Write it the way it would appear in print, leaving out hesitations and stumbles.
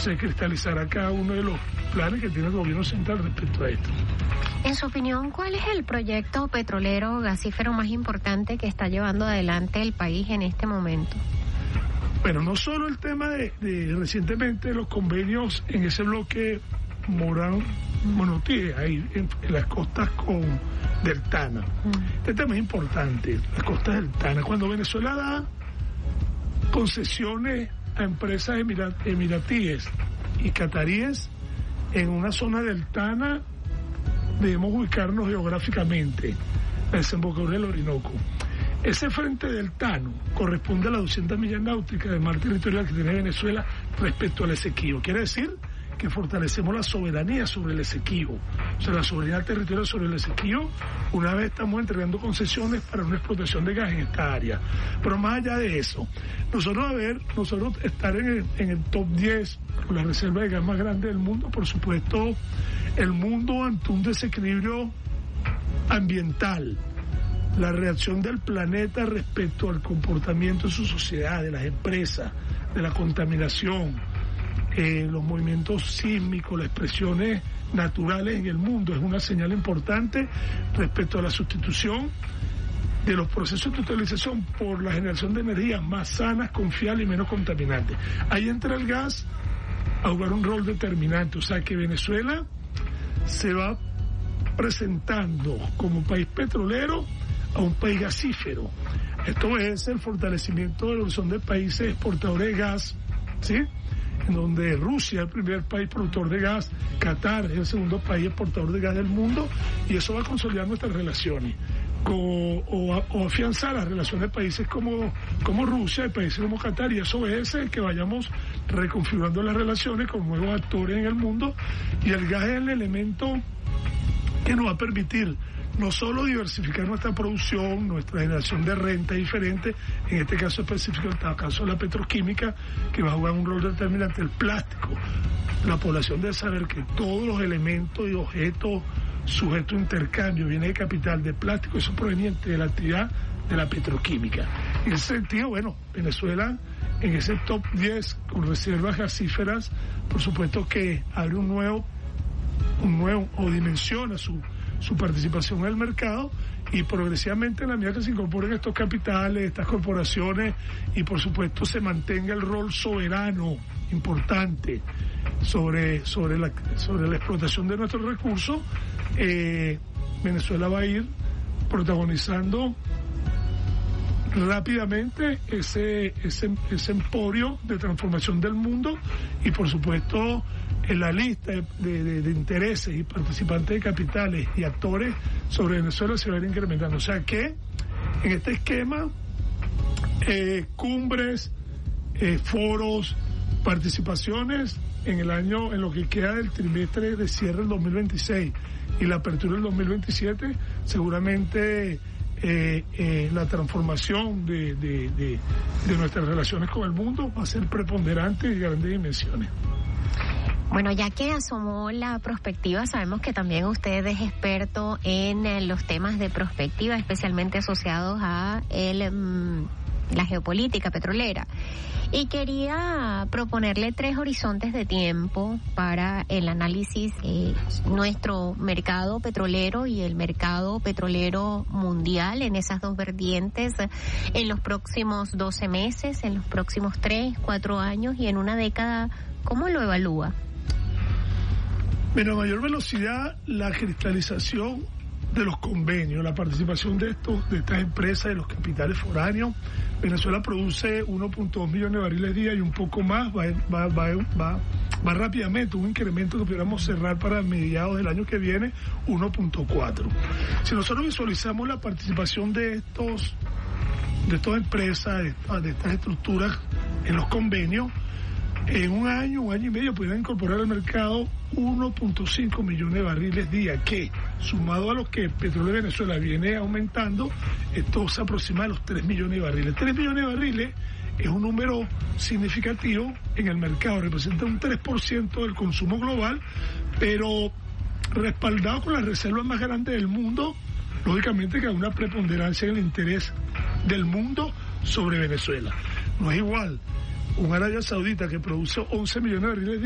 se cristalizará cada uno de los planes que tiene el gobierno central respecto a esto. En su opinión, ¿cuál es el proyecto petrolero gasífero más importante que está llevando adelante el país en este momento? Bueno, no solo el tema de recientemente los convenios en ese bloque Morón-Monotie, ahí en las costas del Tana. Este tema es importante, las costas del Tana. Cuando Venezuela da concesiones a empresas emiratíes y cataríes en una zona del Tana, debemos ubicarnos geográficamente, la desembocadura del Orinoco. Ese frente del Tano corresponde a las 200 millas náuticas de mar territorial que tiene Venezuela respecto al Esequibo. Quiere decir que fortalecemos la soberanía sobre el Esequibo, o sea, la soberanía territorial sobre el Esequibo, una vez estamos entregando concesiones para una explotación de gas en esta área. Pero más allá de eso, nosotros estar en el top 10 con la reserva de gas más grande del mundo, por supuesto, el mundo ante un desequilibrio ambiental, la reacción del planeta respecto al comportamiento de su sociedad, de las empresas, de la contaminación, los movimientos sísmicos, las expresiones naturales en el mundo, es una señal importante respecto a la sustitución de los procesos de utilización por la generación de energías más sanas, confiables y menos contaminantes. Ahí entra el gas a jugar un rol determinante, o sea que Venezuela se va presentando como país petrolero a un país gasífero. Esto es el fortalecimiento de la horizonte de países exportadores de gas, ¿sí? En donde Rusia es el primer país productor de gas, Qatar es el segundo país exportador de gas del mundo, y eso va a consolidar nuestras relaciones o afianzar las relaciones de países como Rusia y países como Qatar, y eso es que vayamos reconfigurando las relaciones con nuevos actores en el mundo, y el gas es el elemento que nos va a permitir no solo diversificar nuestra producción, nuestra generación de renta diferente, en este caso específico, el caso de la petroquímica, que va a jugar un rol determinante, el plástico. La población debe saber que todos los elementos y objetos sujetos a intercambio, bienes de capital, de plástico, eso es proveniente de la actividad de la petroquímica. En ese sentido, bueno, Venezuela en ese top 10 con reservas gasíferas, por supuesto que abre un nuevo o dimensiona su participación en el mercado, y progresivamente en la medida que se incorporen estos capitales, estas corporaciones, y por supuesto se mantenga el rol soberano importante sobre la explotación de nuestros recursos, Venezuela va a ir protagonizando rápidamente ese emporio de transformación del mundo, y por supuesto en la lista de intereses y participantes de capitales y actores sobre Venezuela se va a ir incrementando. O sea que en este esquema, cumbres, foros, participaciones en lo que queda del trimestre de cierre del 2026 y la apertura del 2027, seguramente la transformación de nuestras relaciones con el mundo va a ser preponderante y de grandes dimensiones. Bueno, ya que asomó la prospectiva, sabemos que también usted es experto en los temas de prospectiva, especialmente asociados a la geopolítica petrolera. Y quería proponerle 3 horizontes de tiempo para el análisis nuestro mercado petrolero y el mercado petrolero mundial en esas dos vertientes en los próximos 12 meses, en los próximos 3, 4 años y en una década. ¿Cómo lo evalúa? Bueno, a mayor velocidad, la cristalización de los convenios, la participación de estas empresas, de los capitales foráneos. Venezuela produce 1.2 millones de barriles día y un poco más, va rápidamente, un incremento que pudiéramos cerrar para mediados del año que viene, 1.4. Si nosotros visualizamos la participación de estas empresas, de estas estructuras en los convenios, en un año y medio pudieran incorporar al mercado 1.5 millones de barriles día, que sumado a lo que el petróleo de Venezuela viene aumentando, esto se aproxima a los 3 millones de barriles. 3 millones de barriles es un número significativo en el mercado, representa un 3% del consumo global, pero respaldado con las reservas más grandes del mundo, lógicamente que hay una preponderancia en el interés del mundo sobre Venezuela. No es igual un Arabia Saudita que produce 11 millones de barriles